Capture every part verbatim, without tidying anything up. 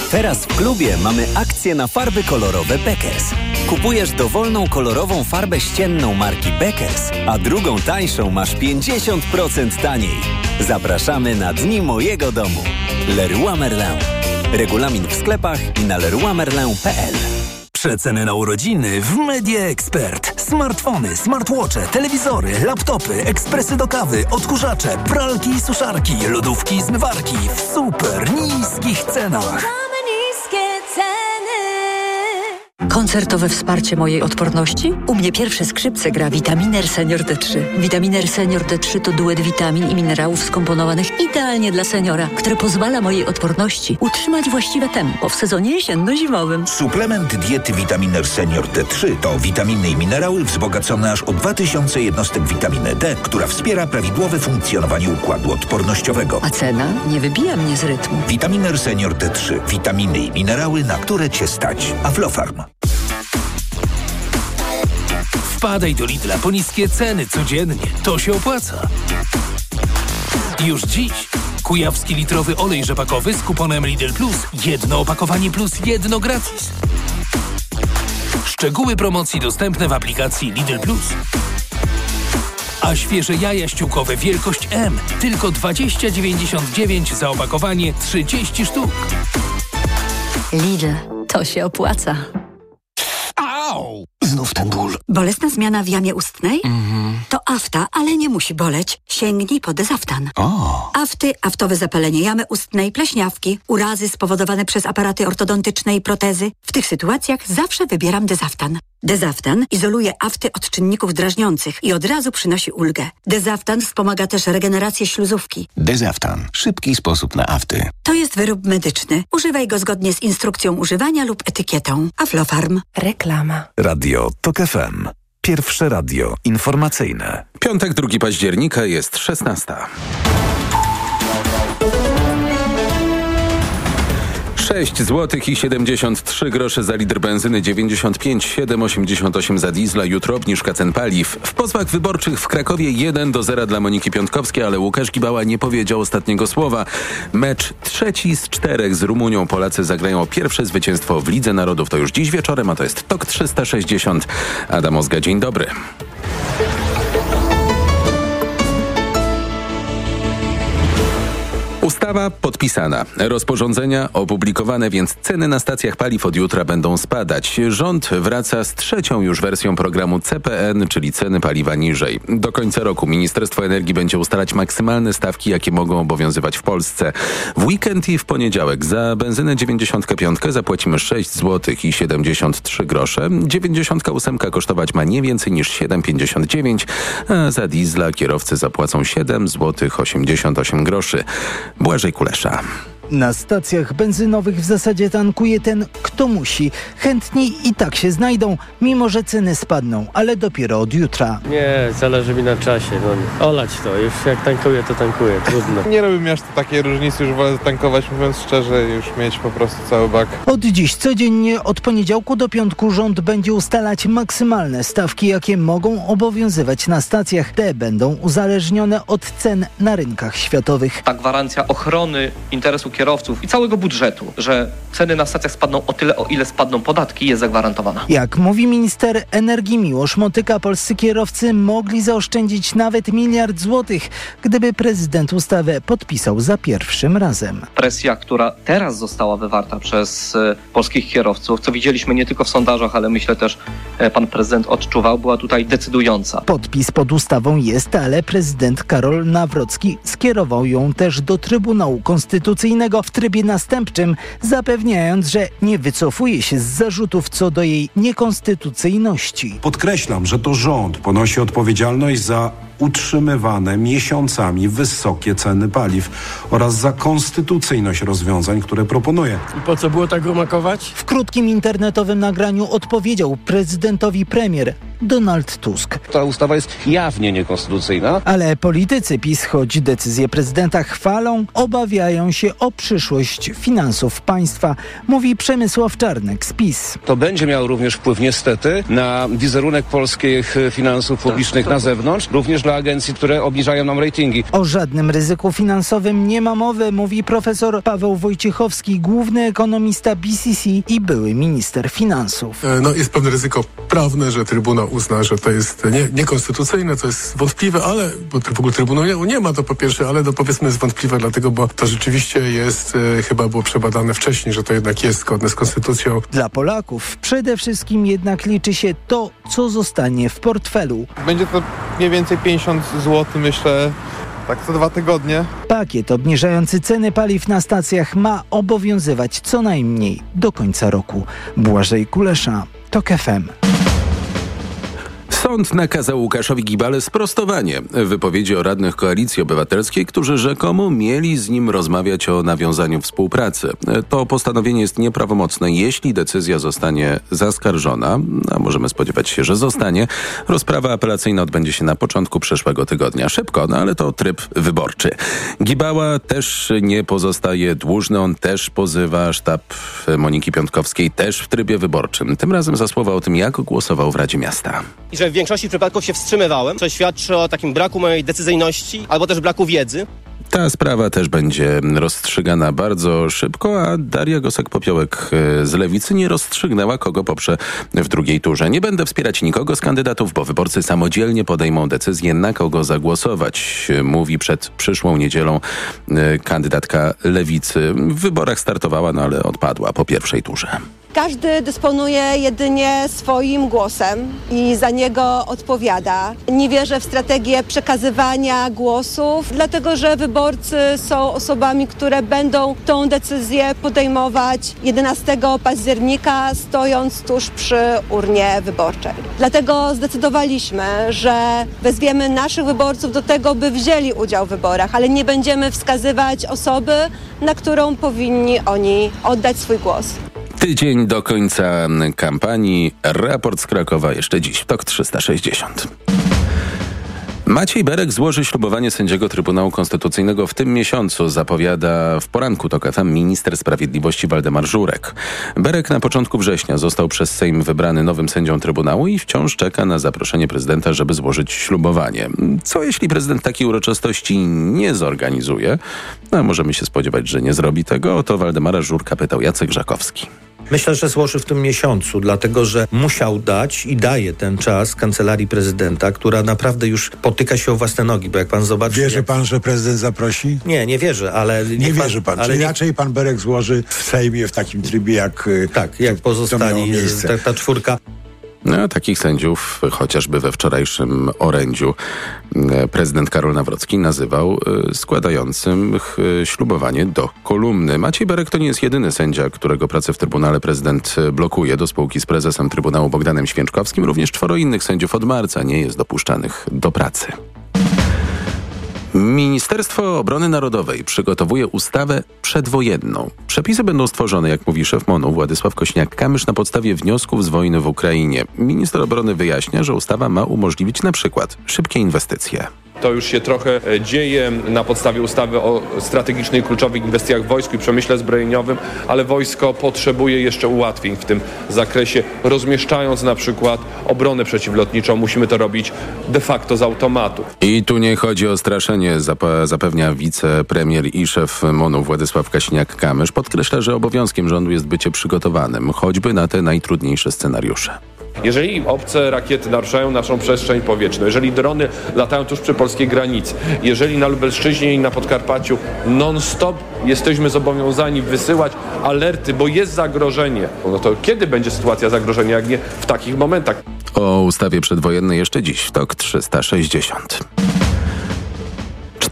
Teraz w klubie mamy akcję na farby kolorowe Beckers. Kupujesz dowolną kolorową farbę ścienną marki Beckers, a drugą tańszą masz pięćdziesiąt procent taniej. Zapraszamy na Dni Mojego Domu. Leroy Merlin. Regulamin w sklepach i na leroy merlin kropka p l. Przeceny na urodziny w Media Expert. Smartfony, smartwatche, telewizory, laptopy, ekspresy do kawy, odkurzacze, pralki i suszarki, lodówki i zmywarki w super niskich cenach. Koncertowe wsparcie mojej odporności? U mnie pierwsze skrzypce gra Vitaminer Senior D trzy. Vitaminer Senior D trzy to duet witamin i minerałów skomponowanych idealnie dla seniora, który pozwala mojej odporności utrzymać właściwe tempo w sezonie jesienno-zimowym. Suplement diety Vitaminer Senior D trzy to witaminy i minerały wzbogacone aż o dwa tysiące jednostek witaminy D, która wspiera prawidłowe funkcjonowanie układu odpornościowego. A cena nie wybija mnie z rytmu. Vitaminer Senior D trzy. Witaminy i minerały, na które Cię stać. Aflofarm. Wpadaj do Lidla po niskie ceny codziennie. To się opłaca. Już dziś kujawski litrowy olej rzepakowy z kuponem Lidl Plus. Jedno opakowanie plus jedno gratis. Szczegóły promocji dostępne w aplikacji Lidl Plus. A świeże jaja ściółkowe wielkość M. Tylko dwadzieścia dziewięćdziesiąt dziewięć za opakowanie trzydzieści sztuk. Lidl, to się opłaca. Au! Znów ten ból. Bolesna zmiana w jamie ustnej? Mhm. To afta, ale nie musi boleć. Sięgnij po Dezaftan. O. Afty, aftowe zapalenie jamy ustnej, pleśniawki, urazy spowodowane przez aparaty ortodontyczne i protezy. W tych sytuacjach zawsze wybieram Dezaftan. Dezaftan izoluje afty od czynników drażniących i od razu przynosi ulgę. Dezaftan wspomaga też regenerację śluzówki. Dezaftan. Szybki sposób na afty. To jest wyrób medyczny. Używaj go zgodnie z instrukcją używania lub etykietą. Aflofarm. Reklama. Radio Tok F M. Pierwsze radio informacyjne. Piątek, drugiego października, jest szesnasta. sześć złotych i siedemdziesiąt trzy grosze za litr benzyny, dziewięćdziesiąt pięć siedem osiemdziesiąt osiem za diesla. Jutro obniżka cen paliw. W pozwach wyborczych w Krakowie jeden do zera dla Moniki Piątkowskiej, ale Łukasz Gibała nie powiedział ostatniego słowa. Mecz trzeci z czterech z Rumunią. Polacy zagrają o pierwsze zwycięstwo w Lidze Narodów. To już dziś wieczorem, a to jest Tok trzysta sześćdziesiąt. Adam Ozga, dzień dobry. Ustawa podpisana, rozporządzenia opublikowane, więc ceny na stacjach paliw od jutra będą spadać. Rząd wraca z trzecią już wersją programu C P N, czyli ceny paliwa niżej. Do końca roku Ministerstwo Energii będzie ustalać maksymalne stawki, jakie mogą obowiązywać w Polsce. W weekend i w poniedziałek za benzynę dziewięćdziesiąt pięć zapłacimy sześć złotych i siedemdziesiąt trzy grosze. dziewięćdziesiąt osiem kosztować ma nie więcej niż siedem pięćdziesiąt dziewięć, a za diesla kierowcy zapłacą siedem złotych osiemdziesiąt osiem groszy. Błażej Kulesza. Na stacjach benzynowych w zasadzie tankuje ten, kto musi. Chętni i tak się znajdą, mimo że ceny spadną, ale dopiero od jutra. Nie, zależy mi na czasie. No, olać to. Już jak tankuję, to tankuję. Trudno. Nie robię aż takiej różnicy, już wolę tankować, mówiąc szczerze, już mieć po prostu cały bak. Od dziś codziennie, od poniedziałku do piątku rząd będzie ustalać maksymalne stawki, jakie mogą obowiązywać na stacjach. Te będą uzależnione od cen na rynkach światowych. Ta gwarancja ochrony interesu kierowców i całego budżetu, że ceny na stacjach spadną o tyle, o ile spadną podatki, jest zagwarantowana. Jak mówi minister energii Miłosz Motyka, polscy kierowcy mogli zaoszczędzić nawet miliard złotych, gdyby prezydent ustawę podpisał za pierwszym razem. Presja, która teraz została wywarta przez y, polskich kierowców, co widzieliśmy nie tylko w sondażach, ale myślę też y, pan prezydent odczuwał, była tutaj decydująca. Podpis pod ustawą jest, ale prezydent Karol Nawrocki skierował ją też do Trybunału Konstytucyjnego w trybie następczym, zapewniając, że nie wycofuje się z zarzutów co do jej niekonstytucyjności. Podkreślam, że to rząd ponosi odpowiedzialność za utrzymywane miesiącami wysokie ceny paliw oraz za konstytucyjność rozwiązań, które proponuje. I po co było tak rumakować? W krótkim internetowym nagraniu odpowiedział prezydentowi premier. Donald Tusk. Ta ustawa jest jawnie niekonstytucyjna. Ale politycy PiS, choć decyzję prezydenta chwalą, obawiają się o przyszłość finansów państwa, mówi Przemysław Czarnek z PiS. To będzie miało również wpływ niestety na wizerunek polskich finansów publicznych na zewnątrz, również dla agencji, które obniżają nam ratingi. O żadnym ryzyku finansowym nie ma mowy, mówi profesor Paweł Wojciechowski, główny ekonomista B C C i były minister finansów. No, jest pewne ryzyko prawne, że Trybunał uzna, że to jest nie, niekonstytucyjne, to jest wątpliwe, ale bo w ogóle Trybunału nie, nie ma, to po pierwsze, ale to powiedzmy jest wątpliwe dlatego, bo to rzeczywiście jest, e, chyba było przebadane wcześniej, że to jednak jest zgodne z konstytucją. Dla Polaków przede wszystkim jednak liczy się to, co zostanie w portfelu. Będzie to mniej więcej pięćdziesiąt złotych, myślę, tak co dwa tygodnie. Pakiet obniżający ceny paliw na stacjach ma obowiązywać co najmniej do końca roku. Błażej Kulesza, TOK F M. Sąd nakazał Łukaszowi Gibale sprostowanie wypowiedzi o radnych Koalicji Obywatelskiej, którzy rzekomo mieli z nim rozmawiać o nawiązaniu współpracy. To postanowienie jest nieprawomocne, jeśli decyzja zostanie zaskarżona, a możemy spodziewać się, że zostanie. Rozprawa apelacyjna odbędzie się na początku przyszłego tygodnia. Szybko, no ale to tryb wyborczy. Gibała też nie pozostaje dłużny, on też pozywa sztab Moniki Piątkowskiej, też w trybie wyborczym. Tym razem za słowa o tym, jak głosował w Radzie Miasta. I że w większości przypadków się wstrzymywałem, co świadczy o takim braku mojej decyzyjności albo też braku wiedzy. Ta sprawa też będzie rozstrzygana bardzo szybko, a Daria Gosek-Popiołek z Lewicy nie rozstrzygnęła, kogo poprze w drugiej turze. Nie będę wspierać nikogo z kandydatów, bo wyborcy samodzielnie podejmą decyzję, na kogo zagłosować, mówi przed przyszłą niedzielą kandydatka Lewicy. W wyborach startowała, no ale odpadła po pierwszej turze. Każdy dysponuje jedynie swoim głosem i za niego odpowiada. Nie wierzę w strategię przekazywania głosów, dlatego że wyborcy są osobami, które będą tą decyzję podejmować jedenastego października, stojąc tuż przy urnie wyborczej. Dlatego zdecydowaliśmy, że wezwiemy naszych wyborców do tego, by wzięli udział w wyborach, ale nie będziemy wskazywać osoby, na którą powinni oni oddać swój głos. Tydzień do końca kampanii. Raport z Krakowa jeszcze dziś w TOK trzysta sześćdziesiąt. Maciej Berek złoży ślubowanie sędziego Trybunału Konstytucyjnego w tym miesiącu, zapowiada w poranku TOK F M minister sprawiedliwości Waldemar Żurek. Berek na początku września został przez Sejm wybrany nowym sędzią Trybunału i wciąż czeka na zaproszenie prezydenta, żeby złożyć ślubowanie. Co jeśli prezydent takiej uroczystości nie zorganizuje? No, możemy się spodziewać, że nie zrobi tego. O to Waldemara Żurka pytał Jacek Żakowski. Myślę, że złoży w tym miesiącu, dlatego że musiał dać i daje ten czas Kancelarii Prezydenta, która naprawdę już potyka się o własne nogi, bo jak pan zobaczy... Wierzy jak... pan, że prezydent zaprosi? Nie, nie wierzę, ale... Nie wierzy pan, ale czyli nie... raczej pan Berek złoży w Sejmie w takim trybie, jak... Tak, jak pozostali, ta, ta czwórka... No, takich sędziów, chociażby we wczorajszym orędziu, prezydent Karol Nawrocki nazywał składającym ślubowanie do kolumny. Maciej Berek to nie jest jedyny sędzia, którego pracę w Trybunale prezydent blokuje. Do spółki z prezesem Trybunału Bogdanem Święczkowskim również czworo innych sędziów od marca nie jest dopuszczanych do pracy. Ministerstwo Obrony Narodowej przygotowuje ustawę przedwojenną. Przepisy będą stworzone, jak mówi szef MON-u Władysław Kośniak-Kamysz, na podstawie wniosków z wojny w Ukrainie. Minister obrony wyjaśnia, że ustawa ma umożliwić na przykład szybkie inwestycje. To już się trochę dzieje na podstawie ustawy o strategicznych i kluczowych inwestycjach w wojsku i przemyśle zbrojeniowym, ale wojsko potrzebuje jeszcze ułatwień w tym zakresie. Rozmieszczając na przykład obronę przeciwlotniczą, musimy to robić de facto z automatu. I tu nie chodzi o straszenie, zap- zapewnia wicepremier i szef MON-u Władysław Kośniak-Kamysz. Podkreśla, że obowiązkiem rządu jest bycie przygotowanym, choćby na te najtrudniejsze scenariusze. Jeżeli obce rakiety naruszają naszą przestrzeń powietrzną, jeżeli drony latają tuż przy polskiej granicy, jeżeli na Lubelszczyźnie i na Podkarpaciu non-stop jesteśmy zobowiązani wysyłać alerty, bo jest zagrożenie, no to kiedy będzie sytuacja zagrożenia, jak nie w takich momentach? O ustawie przedwojennej jeszcze dziś w TOK trzysta sześćdziesiąt.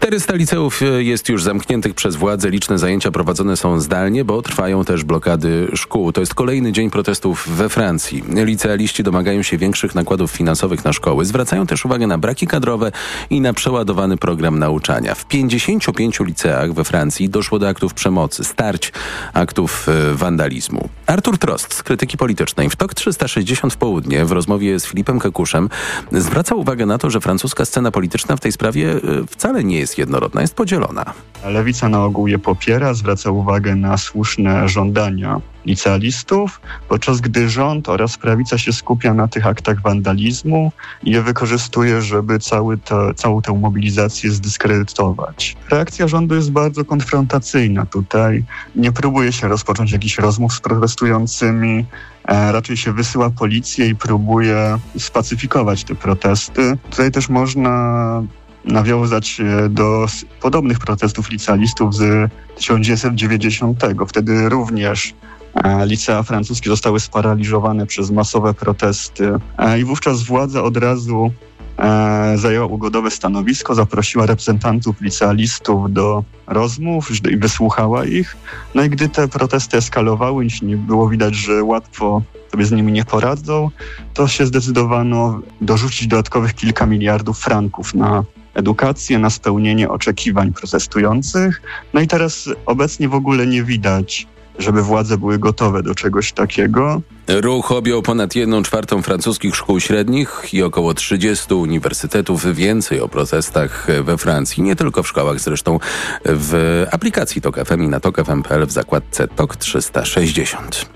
czterysta liceów jest już zamkniętych przez władze. Liczne zajęcia prowadzone są zdalnie, bo trwają też blokady szkół. To jest kolejny dzień protestów we Francji. Licealiści domagają się większych nakładów finansowych na szkoły. Zwracają też uwagę na braki kadrowe i na przeładowany program nauczania. W pięćdziesięciu pięciu liceach we Francji doszło do aktów przemocy, starć, aktów e, wandalizmu. Artur Trost z Krytyki Politycznej w Tok trzysta sześćdziesiąt w południe w rozmowie z Filipem Kekuszem zwraca uwagę na to, że francuska scena polityczna w tej sprawie e, wcale nie jest jednorodna, jest podzielona. Lewica na ogół je popiera, zwraca uwagę na słuszne żądania licealistów, podczas gdy rząd oraz prawica się skupia na tych aktach wandalizmu i je wykorzystuje, żeby cały to, całą tę mobilizację zdyskredytować. Reakcja rządu jest bardzo konfrontacyjna tutaj. Nie próbuje się rozpocząć jakichś rozmów z protestującymi, e, raczej się wysyła policję i próbuje spacyfikować te protesty. Tutaj też można nawiązać do podobnych protestów licealistów z tysiąc dziewięćset dziewięćdziesiątego. Wtedy również licea francuskie zostały sparaliżowane przez masowe protesty i wówczas władza od razu zajęła ugodowe stanowisko, zaprosiła reprezentantów licealistów do rozmów i wysłuchała ich. No i gdy te protesty eskalowały, nie było widać, że łatwo sobie z nimi nie poradzą, to się zdecydowano dorzucić dodatkowych kilka miliardów franków na edukację, na spełnienie oczekiwań protestujących. No i teraz obecnie w ogóle nie widać, żeby władze były gotowe do czegoś takiego. Ruch objął ponad jedną czwartą francuskich szkół średnich i około trzydziestu uniwersytetów. Więcej o protestach we Francji, nie tylko w szkołach, zresztą w aplikacji Tok F M i na tok f m kropka p l w zakładce Tok trzysta sześćdziesiąt.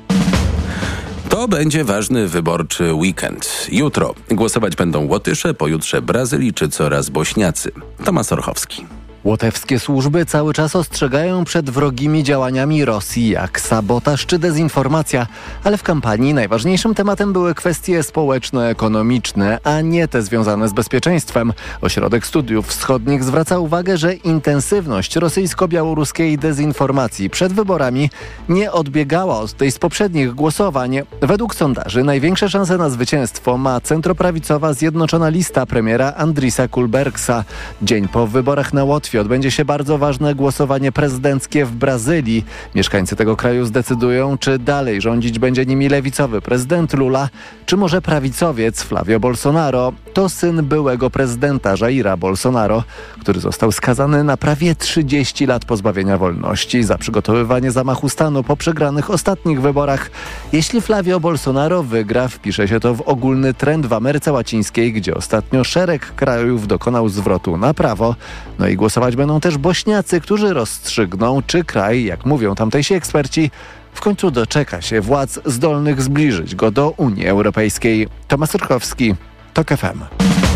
To będzie ważny wyborczy weekend. Jutro głosować będą Łotysze, pojutrze Brazylijczycy oraz Bośniacy. Tomasz Orchowski. Łotewskie służby cały czas ostrzegają przed wrogimi działaniami Rosji, jak sabotaż czy dezinformacja, ale w kampanii najważniejszym tematem były kwestie społeczno-ekonomiczne, a nie te związane z bezpieczeństwem. Ośrodek Studiów Wschodnich zwraca uwagę, że intensywność rosyjsko-białoruskiej dezinformacji przed wyborami nie odbiegała od tej z poprzednich głosowań. Według sondaży największe szanse na zwycięstwo ma centroprawicowa Zjednoczona Lista premiera Andrisa Kulbergsa. Dzień po wyborach na Łotwie odbędzie się bardzo ważne głosowanie prezydenckie w Brazylii. Mieszkańcy tego kraju zdecydują, czy dalej rządzić będzie nimi lewicowy prezydent Lula, czy może prawicowiec Flavio Bolsonaro. To syn byłego prezydenta Jaira Bolsonaro, który został skazany na prawie trzydzieści lat pozbawienia wolności za przygotowywanie zamachu stanu po przegranych ostatnich wyborach. Jeśli Flavio Bolsonaro wygra, wpisze się to w ogólny trend w Ameryce Łacińskiej, gdzie ostatnio szereg krajów dokonał zwrotu na prawo. No i głosowanie będą też Bośniacy, którzy rozstrzygną, czy kraj, jak mówią tamtejsi eksperci, w końcu doczeka się władz zdolnych zbliżyć go do Unii Europejskiej. Tomasz Orchowski, Tok F M.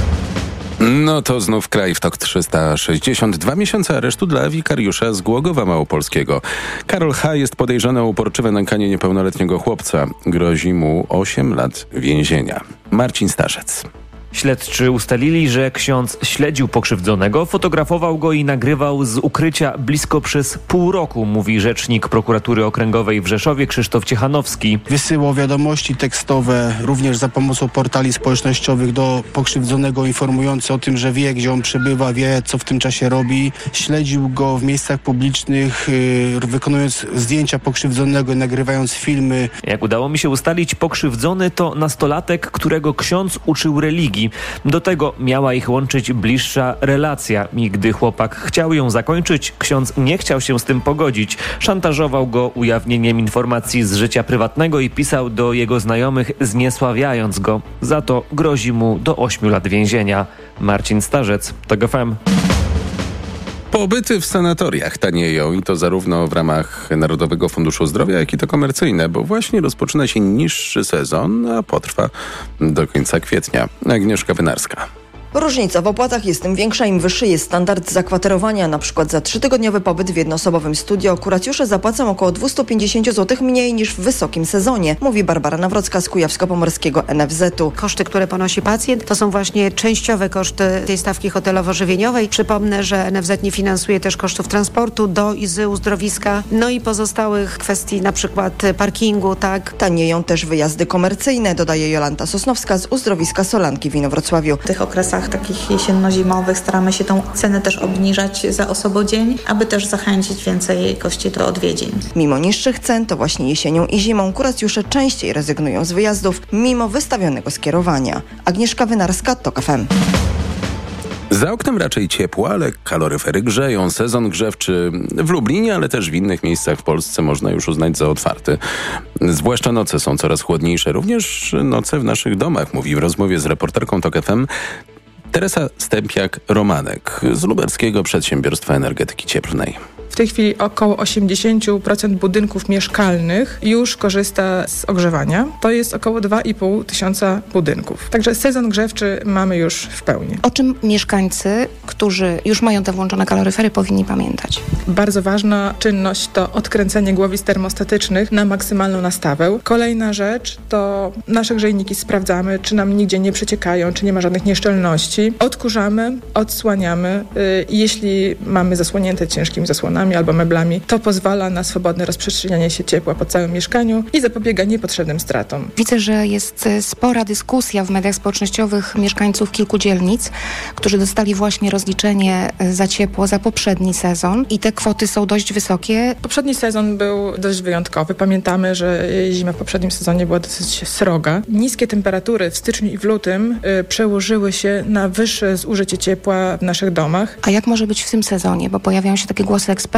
No to znów kraj w Tok trzysta sześćdziesiąt. Dwa miesiące aresztu dla wikariusza z Głogowa Małopolskiego. Karol H. jest podejrzany o uporczywe nękanie niepełnoletniego chłopca. Grozi mu osiem lat więzienia. Marcin Starzec. Śledczy ustalili, że ksiądz śledził pokrzywdzonego, fotografował go i nagrywał z ukrycia blisko przez pół roku, mówi rzecznik prokuratury okręgowej w Rzeszowie Krzysztof Ciechanowski. Wysyłał wiadomości tekstowe również za pomocą portali społecznościowych do pokrzywdzonego, informujące o tym, że wie, gdzie on przebywa, wie, co w tym czasie robi. Śledził go w miejscach publicznych, yy, wykonując zdjęcia pokrzywdzonego, nagrywając filmy. Jak udało mi się ustalić, pokrzywdzony to nastolatek, którego ksiądz uczył religii. Do tego miała ich łączyć bliższa relacja i gdy chłopak chciał ją zakończyć, ksiądz nie chciał się z tym pogodzić. Szantażował go ujawnieniem informacji z życia prywatnego i pisał do jego znajomych, zniesławiając go. Za to grozi mu do ośmiu lat więzienia. Marcin Starzec, Tok F M. Pobyty w sanatoriach tanieją i to zarówno w ramach Narodowego Funduszu Zdrowia, jak i to komercyjne, bo właśnie rozpoczyna się niższy sezon, a potrwa do końca kwietnia. Agnieszka Wynarska. Różnica w opłatach jest tym większa, im wyższy jest standard zakwaterowania. Na przykład za trzytygodniowy pobyt w jednoosobowym studio kuracjusze zapłacą około dwieście pięćdziesiąt złotych mniej niż w wysokim sezonie, mówi Barbara Nawrocka z Kujawsko-Pomorskiego N F Z u. Koszty, które ponosi pacjent, to są właśnie częściowe koszty tej stawki hotelowo-żywieniowej. Przypomnę, że N F Z nie finansuje też kosztów transportu do i z uzdrowiska, no i pozostałych kwestii, na przykład parkingu, tak. Tanieją też wyjazdy komercyjne, dodaje Jolanta Sosnowska z uzdrowiska Solanki w Inowrocławiu. W tych okresach okresach takich jesienno-zimowych staramy się tą cenę też obniżać za osobodzień, aby też zachęcić więcej gości do odwiedzin. Mimo niższych cen, to właśnie jesienią i zimą kuracjusze częściej rezygnują z wyjazdów, mimo wystawionego skierowania. Agnieszka Wynarska, TOK F M. Za oknem raczej ciepło, ale kaloryfery grzeją. Sezon grzewczy w Lublinie, ale też w innych miejscach w Polsce można już uznać za otwarty. Zwłaszcza noce są coraz chłodniejsze. Również noce w naszych domach, mówi w rozmowie z reporterką TOK F M Teresa Stępiak-Romanek z lubelskiego przedsiębiorstwa energetyki cieplnej. W tej chwili około osiemdziesiąt procent budynków mieszkalnych już korzysta z ogrzewania. To jest około dwa i pół tysiąca budynków. Także sezon grzewczy mamy już w pełni. O czym mieszkańcy, którzy już mają te włączone kaloryfery, powinni pamiętać? Bardzo ważna czynność to odkręcenie głowic termostatycznych na maksymalną nastawę. Kolejna rzecz to nasze grzejniki sprawdzamy, czy nam nigdzie nie przeciekają, czy nie ma żadnych nieszczelności. Odkurzamy, odsłaniamy. Jeśli mamy zasłonięte ciężkimi zasłonami albo meblami, to pozwala na swobodne rozprzestrzenianie się ciepła po całym mieszkaniu i zapobiega niepotrzebnym stratom. Widzę, że jest spora dyskusja w mediach społecznościowych mieszkańców kilku dzielnic, którzy dostali właśnie rozliczenie za ciepło za poprzedni sezon i te kwoty są dość wysokie. Poprzedni sezon był dość wyjątkowy. Pamiętamy, że zima w poprzednim sezonie była dosyć sroga. Niskie temperatury w styczniu i w lutym y, przełożyły się na wyższe zużycie ciepła w naszych domach. A jak może być w tym sezonie? Bo pojawiają się takie głosy ekspertów,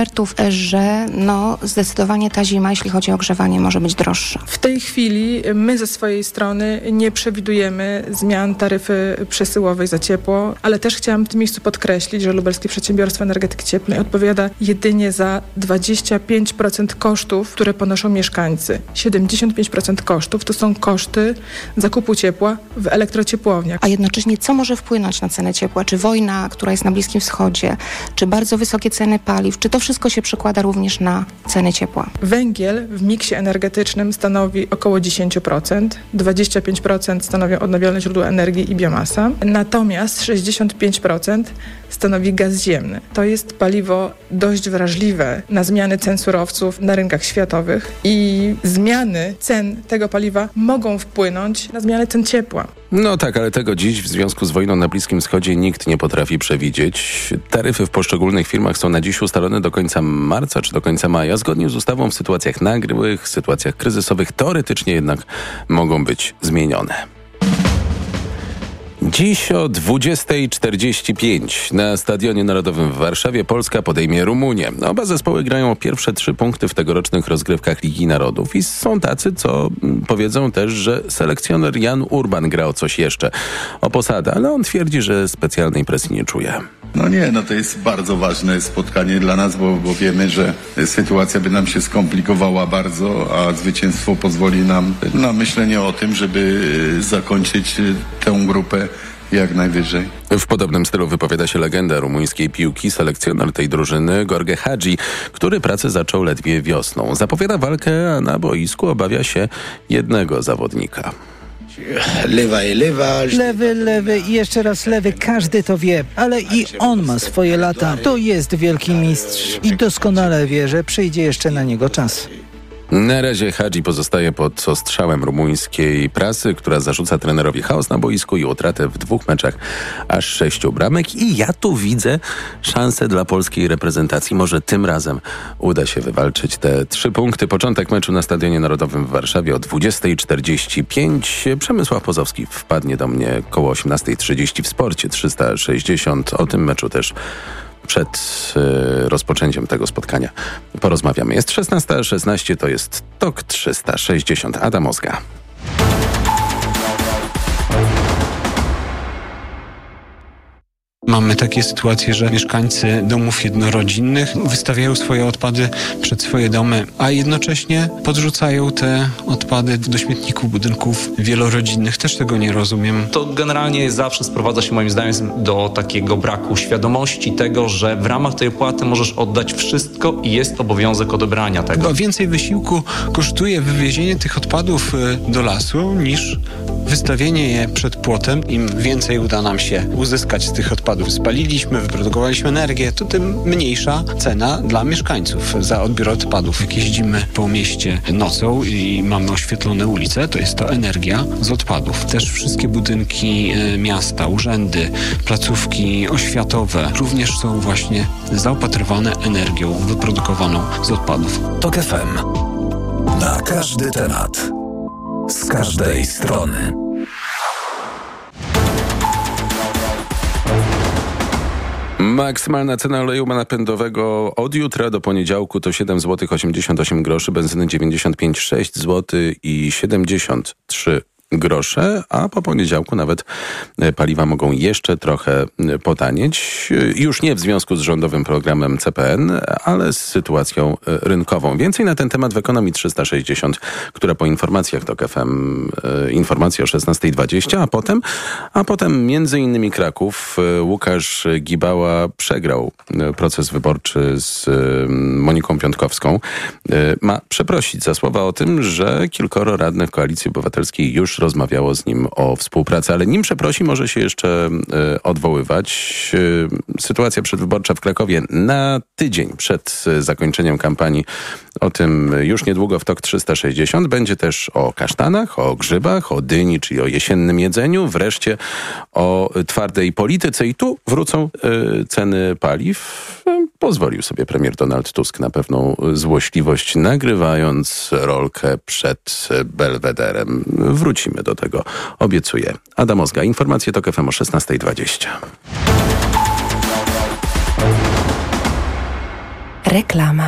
że no zdecydowanie ta zima, jeśli chodzi o ogrzewanie, może być droższa. W tej chwili my ze swojej strony nie przewidujemy zmian taryfy przesyłowej za ciepło, ale też chciałam w tym miejscu podkreślić, że Lubelskie Przedsiębiorstwo Energetyki Cieplnej odpowiada jedynie za dwadzieścia pięć procent kosztów, które ponoszą mieszkańcy. siedemdziesiąt pięć procent kosztów to są koszty zakupu ciepła w elektrociepłowniach. A jednocześnie co może wpłynąć na cenę ciepła? Czy wojna, która jest na Bliskim Wschodzie, czy bardzo wysokie ceny paliw, czy to wszystko się przekłada również na ceny ciepła? Węgiel w miksie energetycznym stanowi około dziesięć procent, dwadzieścia pięć procent stanowią odnawialne źródła energii i biomasa, natomiast sześćdziesiąt pięć procent stanowi gaz ziemny. To jest paliwo dość wrażliwe na zmiany cen surowców na rynkach światowych i zmiany cen tego paliwa mogą wpłynąć na zmiany cen ciepła. No tak, ale tego dziś w związku z wojną na Bliskim Wschodzie nikt nie potrafi przewidzieć. Taryfy w poszczególnych firmach są na dziś ustalone do końca marca czy do końca maja. Zgodnie z ustawą w sytuacjach nagłych, sytuacjach kryzysowych teoretycznie jednak mogą być zmienione. Dziś o dwudziesta czterdzieści pięć na Stadionie Narodowym w Warszawie Polska podejmie Rumunię. Oba zespoły grają pierwsze trzy punkty w tegorocznych rozgrywkach Ligi Narodów i są tacy, co powiedzą też, że selekcjoner Jan Urban gra o coś jeszcze, o posadę, ale on twierdzi, że specjalnej presji nie czuje. No nie, no to jest bardzo ważne spotkanie dla nas, bo, bo wiemy, że sytuacja by nam się skomplikowała bardzo, a zwycięstwo pozwoli nam na myślenie o tym, żeby zakończyć tę grupę jak najwyżej. W podobnym stylu wypowiada się legenda rumuńskiej piłki, selekcjoner tej drużyny Gheorghe Hagi, który pracę zaczął ledwie wiosną. Zapowiada walkę, a na boisku obawia się jednego zawodnika. Lewa i lewa. Lewy, lewy i jeszcze raz lewy, każdy to wie, ale i on ma swoje lata. To jest wielki mistrz i doskonale wie, że przyjdzie jeszcze na niego czas. Na razie Hagi pozostaje pod ostrzałem rumuńskiej prasy, która zarzuca trenerowi chaos na boisku i utratę w dwóch meczach aż sześciu bramek. I ja tu widzę szansę dla polskiej reprezentacji. Może tym razem uda się wywalczyć te trzy punkty. Początek meczu na Stadionie Narodowym w Warszawie o dwudziesta czterdzieści pięć. Przemysław Pozowski wpadnie do mnie koło osiemnasta trzydzieści w Sporcie trzysta sześćdziesiąt. O tym meczu też przed y, rozpoczęciem tego spotkania porozmawiamy. Jest szesnasta szesnaście, to jest TOK trzysta sześćdziesiąt. Adam Ozga. Mamy takie sytuacje, że mieszkańcy domów jednorodzinnych wystawiają swoje odpady przed swoje domy, a jednocześnie podrzucają te odpady do śmietników budynków wielorodzinnych. Też tego nie rozumiem. To generalnie zawsze sprowadza się moim zdaniem do takiego braku świadomości tego, że w ramach tej opłaty możesz oddać wszystko i jest obowiązek odebrania tego. Bo więcej wysiłku kosztuje wywiezienie tych odpadów do lasu niż wystawienie je przed płotem, im więcej uda nam się uzyskać z tych odpadów. Spaliliśmy, wyprodukowaliśmy energię, to tym mniejsza cena dla mieszkańców za odbiór odpadów. Jak jeździmy po mieście nocą i mamy oświetlone ulice, to jest to energia z odpadów. Też wszystkie budynki miasta, urzędy, placówki oświatowe również są właśnie zaopatrywane energią wyprodukowaną z odpadów. TOK F M. Na każdy temat. Z każdej strony. Maksymalna cena oleju napędowego od jutra do poniedziałku to siedem złotych osiemdziesiąt osiem groszy, benzyny dziewięćdziesiąt pięć przecinek sześć złotych i siedemdziesiąt trzy grosze, a po poniedziałku nawet paliwa mogą jeszcze trochę potanieć. Już nie w związku z rządowym programem C P N, ale z sytuacją rynkową. Więcej na ten temat w Ekonomii trzysta sześćdziesiąt, która po informacjach TOK F M, informacje o szesnasta dwadzieścia, a potem, a potem między innymi Kraków. Łukasz Gibała przegrał proces wyborczy z Moniką Piątkowską. Ma przeprosić za słowa o tym, że kilkoro radnych Koalicji Obywatelskiej już rozmawiało z nim o współpracy, ale nim przeprosi, może się jeszcze y, odwoływać. Y, sytuacja przedwyborcza w Krakowie na tydzień przed y, zakończeniem kampanii. O tym już niedługo w TOK trzysta sześćdziesiąt. Będzie też o kasztanach, o grzybach, o dyni, czyli o jesiennym jedzeniu, wreszcie o twardej polityce. I tu wrócą y, ceny paliw. Pozwolił sobie premier Donald Tusk na pewną złośliwość, nagrywając rolkę przed Belwederem. Wrócimy do tego, obiecuję. Adam Ozga, informacje TOK F M o szesnasta dwadzieścia. Reklama.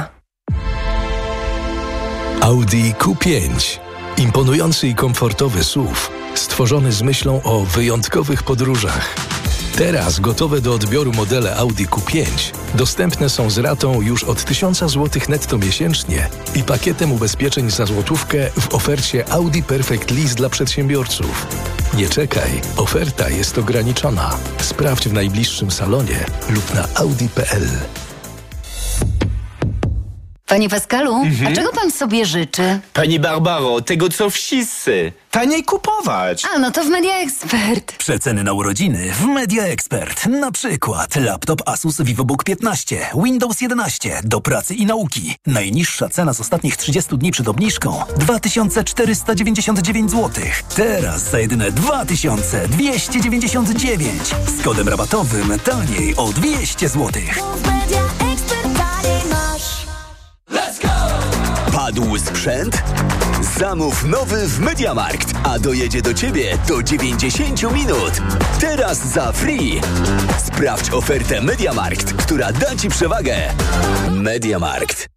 Audi Q pięć. Imponujący i komfortowy S U V, stworzony z myślą o wyjątkowych podróżach. Teraz gotowe do odbioru modele Audi Q pięć dostępne są z ratą już od tysiąc złotych netto miesięcznie i pakietem ubezpieczeń za złotówkę w ofercie Audi Perfect Lease dla przedsiębiorców. Nie czekaj, oferta jest ograniczona. Sprawdź w najbliższym salonie lub na audi kropka p l. Panie Pascalu, mhm. a czego pan sobie życzy? Pani Barbaro, tego co wszyscy. Taniej kupować. A, no to w Media Expert. Przeceny na urodziny w Media Expert. Na przykład laptop Asus VivoBook piętnaście, Windows jedenaście do pracy i nauki. Najniższa cena z ostatnich trzydziestu dni przed obniżką dwa tysiące czterysta dziewięćdziesiąt dziewięć złotych. Teraz za jedyne dwa tysiące dwieście dziewięćdziesiąt dziewięć. Z kodem rabatowym taniej o dwieście złotych. Padł sprzęt? Zamów nowy w MediaMarkt, a dojedzie do Ciebie do dziewięćdziesiąt minut. Teraz za free. Sprawdź ofertę MediaMarkt, która da Ci przewagę. MediaMarkt.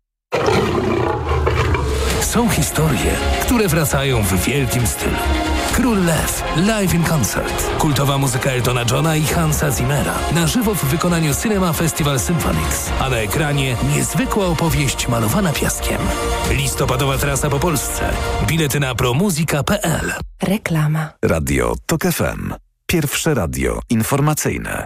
Są historie, które wracają w wielkim stylu. Król Lew, live in concert. Kultowa muzyka Eltona Johna i Hansa Zimmera. Na żywo w wykonaniu Cinema Festival Symphonics. A na ekranie niezwykła opowieść malowana piaskiem. Listopadowa trasa po Polsce. Bilety na promuzika kropka p l. Reklama. Radio TOK F M. Pierwsze radio informacyjne.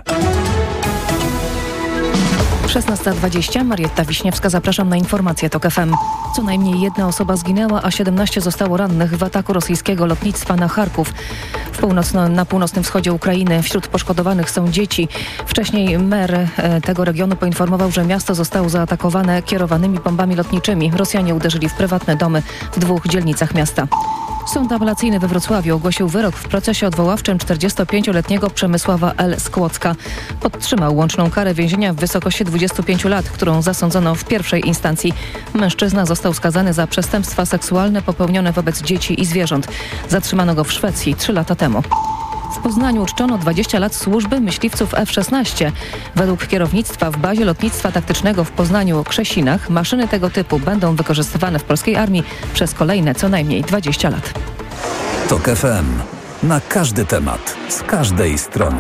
szesnasta dwadzieścia, Marietta Wiśniewska, zapraszam na informacje TOK F M. Co najmniej jedna osoba zginęła, a siedemnaście zostało rannych w ataku rosyjskiego lotnictwa na Charków. W północno, na północnym wschodzie Ukrainy wśród poszkodowanych są dzieci. Wcześniej mer tego regionu poinformował, że miasto zostało zaatakowane kierowanymi bombami lotniczymi. Rosjanie uderzyli w prywatne domy w dwóch dzielnicach miasta. Sąd apelacyjny we Wrocławiu ogłosił wyrok w procesie odwoławczym czterdziestopięcioletniego Przemysława L. z Kłodzka. Podtrzymał łączną karę więzienia w wysokości dwudziestu pięciu lat, którą zasądzono w pierwszej instancji. Mężczyzna został skazany za przestępstwa seksualne popełnione wobec dzieci i zwierząt. Zatrzymano go w Szwecji trzy lata temu. W Poznaniu uczczono dwadzieścia lat służby myśliwców F szesnaście. Według kierownictwa w bazie lotnictwa taktycznego w Poznaniu Krzesinach maszyny tego typu będą wykorzystywane w polskiej armii przez kolejne co najmniej dwadzieścia lat. TOK F M. Na każdy temat, z każdej strony.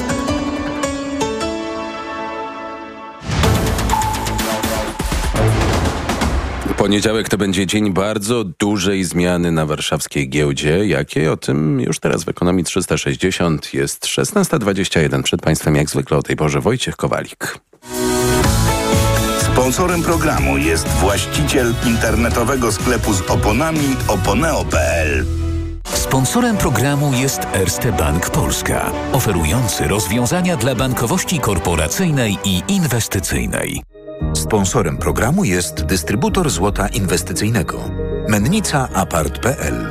Poniedziałek to będzie dzień bardzo dużej zmiany na warszawskiej giełdzie. Jakie? O tym już teraz w Ekonomii trzysta sześćdziesiąt. Jest szesnasta dwadzieścia jeden. Przed Państwem jak zwykle o tej porze Wojciech Kowalik. Sponsorem programu jest właściciel internetowego sklepu z oponami oponeo kropka p l. Sponsorem programu jest Erste Bank Polska, oferujący rozwiązania dla bankowości korporacyjnej i inwestycyjnej. Sponsorem programu jest dystrybutor złota inwestycyjnego Mennica Apart kropka p l.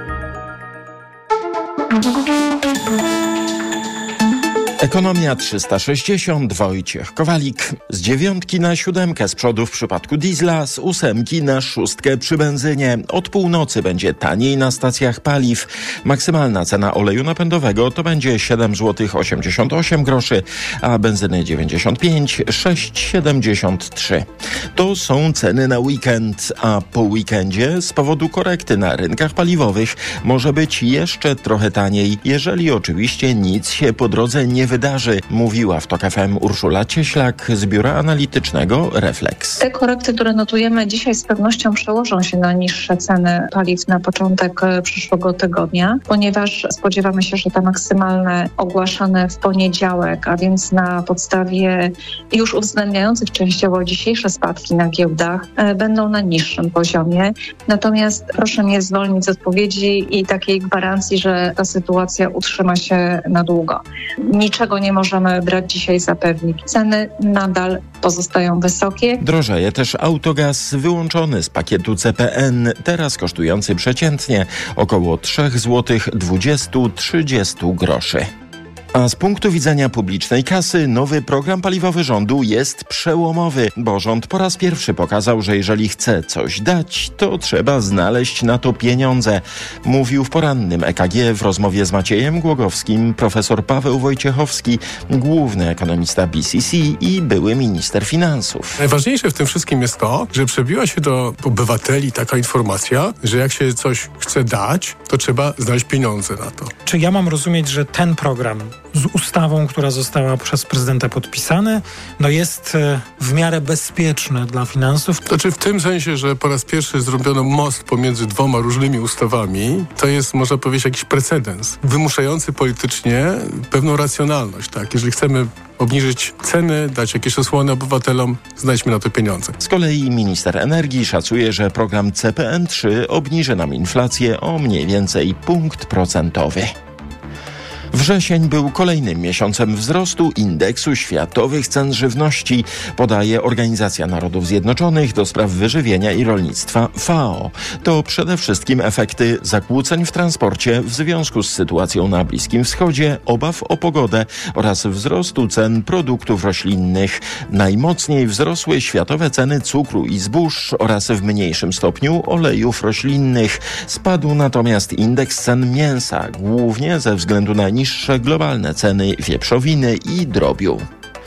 Ekonomia trzysta sześćdziesiąt, Wojciech Kowalik. Z dziewiątki na siódemkę z przodu w przypadku diesla, z ósemki na szóstkę przy benzynie. Od północy będzie taniej na stacjach paliw. Maksymalna cena oleju napędowego to będzie siedem złotych osiemdziesiąt osiem groszy, a benzyny dziewięćdziesiąt pięć, sześć siedemdziesiąt trzy. To są ceny na weekend, a po weekendzie z powodu korekty na rynkach paliwowych może być jeszcze trochę taniej, jeżeli oczywiście nic się po drodze nie wydarzy, mówiła w TOK F M Urszula Cieślak z biura analitycznego Reflex. Te korekty, które notujemy dzisiaj, z pewnością przełożą się na niższe ceny paliw na początek przyszłego tygodnia, ponieważ spodziewamy się, że te maksymalne ogłaszane w poniedziałek, a więc na podstawie już uwzględniających częściowo dzisiejsze spadki na giełdach, będą na niższym poziomie. Natomiast proszę mnie zwolnić z odpowiedzi i takiej gwarancji, że ta sytuacja utrzyma się na długo. Niczego nie możemy brać dzisiaj za pewnik. Ceny nadal pozostają wysokie. Drożeje też autogaz wyłączony z pakietu C P N, teraz kosztujący przeciętnie około trzy złote dwadzieścia do trzydziestu groszy. A z punktu widzenia publicznej kasy nowy program paliwowy rządu jest przełomowy, bo rząd po raz pierwszy pokazał, że jeżeli chce coś dać, to trzeba znaleźć na to pieniądze. Mówił w porannym E K G w rozmowie z Maciejem Głogowskim profesor Paweł Wojciechowski, główny ekonomista B C C i były minister finansów. Najważniejsze w tym wszystkim jest to, że przebiła się do obywateli taka informacja, że jak się coś chce dać, to trzeba znaleźć pieniądze na to. Czy ja mam rozumieć, że ten program z ustawą, która została przez prezydenta podpisana, no jest w miarę bezpieczny dla finansów? Znaczy w tym sensie, że po raz pierwszy zrobiono most pomiędzy dwoma różnymi ustawami, to jest, można powiedzieć, jakiś precedens wymuszający politycznie pewną racjonalność. Tak? Jeżeli chcemy obniżyć ceny, dać jakieś osłony obywatelom, znajdźmy na to pieniądze. Z kolei minister energii szacuje, że program C P N trzy obniży nam inflację o mniej więcej punkt procentowy. Wrzesień był kolejnym miesiącem wzrostu indeksu światowych cen żywności, podaje Organizacja Narodów Zjednoczonych do spraw wyżywienia i rolnictwa F A O. To przede wszystkim efekty zakłóceń w transporcie w związku z sytuacją na Bliskim Wschodzie, obaw o pogodę oraz wzrostu cen produktów roślinnych. Najmocniej wzrosły światowe ceny cukru i zbóż oraz w mniejszym stopniu olejów roślinnych. Spadł natomiast indeks cen mięsa, głównie ze względu na niższe globalne ceny wieprzowiny i drobiu.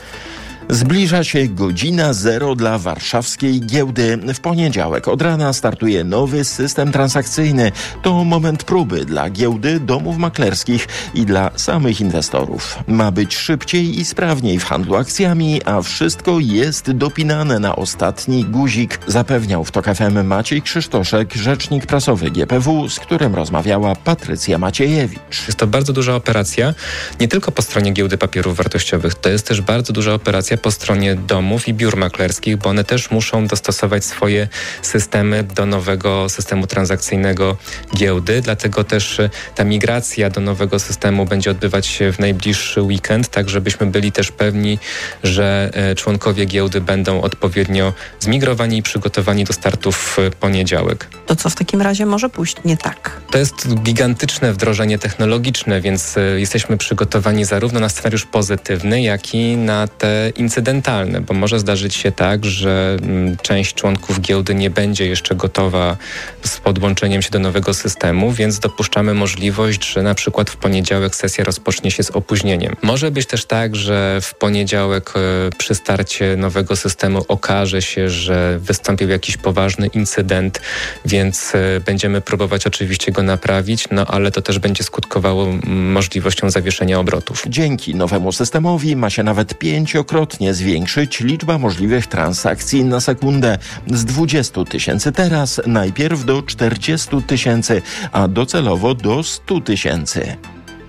Zbliża się godzina zero dla warszawskiej giełdy. W poniedziałek od rana startuje nowy system transakcyjny. To moment próby dla giełdy, domów maklerskich i dla samych inwestorów. Ma być szybciej i sprawniej w handlu akcjami, a wszystko jest dopinane na ostatni guzik, zapewniał w TOK F M Maciej Krzysztoszek, rzecznik prasowy G P W, z którym rozmawiała Patrycja Maciejewicz. Jest to bardzo duża operacja, nie tylko po stronie giełdy papierów wartościowych, to jest też bardzo duża operacja po stronie domów i biur maklerskich, bo one też muszą dostosować swoje systemy do nowego systemu transakcyjnego giełdy, dlatego też ta migracja do nowego systemu będzie odbywać się w najbliższy weekend, tak żebyśmy byli też pewni, że członkowie giełdy będą odpowiednio zmigrowani i przygotowani do startu w poniedziałek. To co w takim razie może pójść nie tak? To jest gigantyczne wdrożenie technologiczne, więc jesteśmy przygotowani zarówno na scenariusz pozytywny, jak i na te incydentalne, bo może zdarzyć się tak, że część członków giełdy nie będzie jeszcze gotowa z podłączeniem się do nowego systemu, więc dopuszczamy możliwość, że na przykład w poniedziałek sesja rozpocznie się z opóźnieniem. Może być też tak, że w poniedziałek przy starcie nowego systemu okaże się, że wystąpił jakiś poważny incydent, więc będziemy próbować oczywiście go naprawić, no ale to też będzie skutkowało możliwością zawieszenia obrotów. Dzięki nowemu systemowi ma się nawet pięciokrotnie zwiększyć liczba możliwych transakcji na sekundę. Z dwudziestu tysięcy teraz najpierw do czterdziestu tysięcy, a docelowo do stu tysięcy.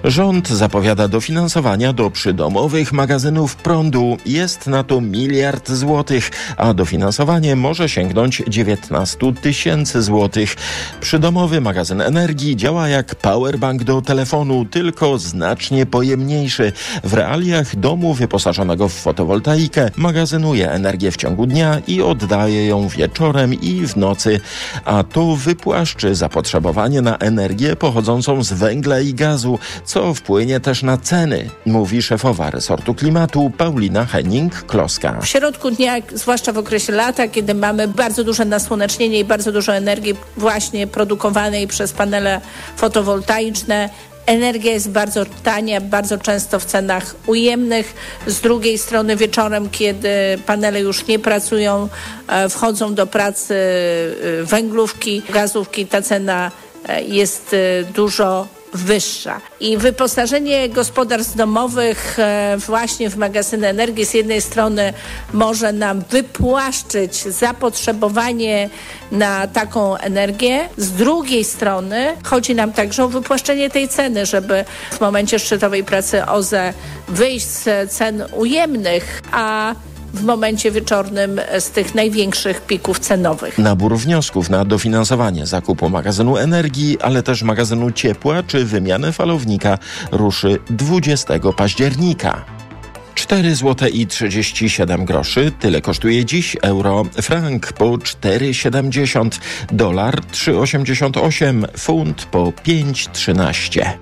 Rząd zapowiada dofinansowania do przydomowych magazynów prądu. Jest na to miliard złotych, a dofinansowanie może sięgnąć dziewiętnaście tysięcy złotych. Przydomowy magazyn energii działa jak powerbank do telefonu, tylko znacznie pojemniejszy. W realiach domu wyposażonego w fotowoltaikę magazynuje energię w ciągu dnia i oddaje ją wieczorem i w nocy, a to wypłaszczy zapotrzebowanie na energię pochodzącą z węgla i gazu, co wpłynie też na ceny, mówi szefowa resortu klimatu Paulina Henning-Kloska. W środku dnia, zwłaszcza w okresie lata, kiedy mamy bardzo duże nasłonecznienie i bardzo dużo energii właśnie produkowanej przez panele fotowoltaiczne, energia jest bardzo tania, bardzo często w cenach ujemnych. Z drugiej strony wieczorem, kiedy panele już nie pracują, wchodzą do pracy węglówki, gazówki, ta cena jest dużo wyższa. I wyposażenie gospodarstw domowych właśnie w magazyny energii z jednej strony może nam wypłaszczyć zapotrzebowanie na taką energię, z drugiej strony chodzi nam także o wypłaszczenie tej ceny, żeby w momencie szczytowej pracy O Z E wyjść z cen ujemnych, a w momencie wieczornym z tych największych pików cenowych. Nabór wniosków na dofinansowanie zakupu magazynu energii, ale też magazynu ciepła czy wymianę falownika ruszy dwudziestego października. cztery złote i trzydzieści siedem groszy. Tyle kosztuje dziś euro. Frank po cztery siedemdziesiąt, dolar trzy osiemdziesiąt osiem, funt po pięć trzynaście.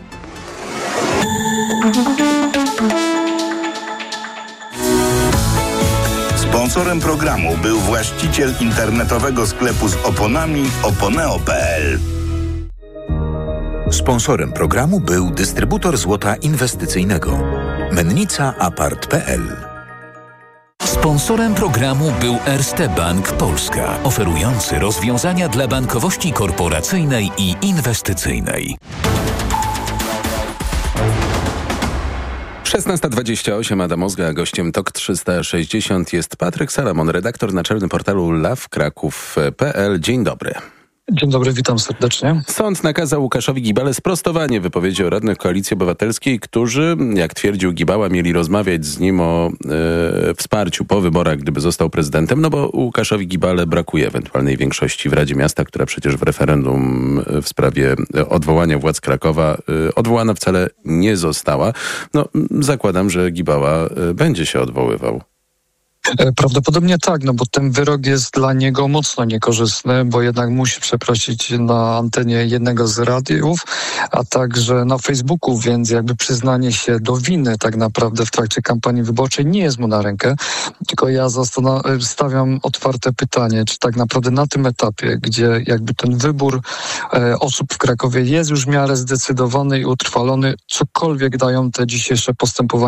Sponsorem programu był właściciel internetowego sklepu z oponami oponeo kropka p l. Sponsorem programu był dystrybutor złota inwestycyjnego Mennica Apart kropka p l. Sponsorem programu był Erste Bank Polska, oferujący rozwiązania dla bankowości korporacyjnej i inwestycyjnej. szesnasta dwadzieścia osiem, Adam Ozga, a gościem Tok trzysta sześćdziesiąt jest Patryk Salamon, redaktor naczelny portalu lawkraków kropka p l. Dzień dobry. Dzień dobry, witam serdecznie. Sąd nakazał Łukaszowi Gibale sprostowanie wypowiedzi o radnych Koalicji Obywatelskiej, którzy, jak twierdził Gibała, mieli rozmawiać z nim o e, wsparciu po wyborach, gdyby został prezydentem, no bo Łukaszowi Gibale brakuje ewentualnej większości w Radzie Miasta, która przecież w referendum w sprawie odwołania władz Krakowa e, odwołana wcale nie została. No, zakładam, że Gibała e, będzie się odwoływał. Prawdopodobnie tak, no bo ten wyrok jest dla niego mocno niekorzystny, bo jednak musi przeprosić na antenie jednego z radiów, a także na Facebooku, więc jakby przyznanie się do winy tak naprawdę w trakcie kampanii wyborczej nie jest mu na rękę. Tylko ja zastan- stawiam otwarte pytanie, czy tak naprawdę na tym etapie, gdzie jakby ten wybór e, osób w Krakowie jest już w miarę zdecydowany i utrwalony, cokolwiek dają te dzisiejsze postępowania